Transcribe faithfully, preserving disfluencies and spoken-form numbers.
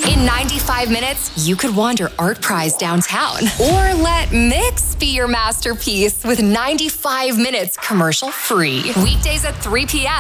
In ninety-five minutes, you could wander Art Prize downtown. Or let Mix be your masterpiece with ninety-five minutes commercial free. Weekdays at three p.m.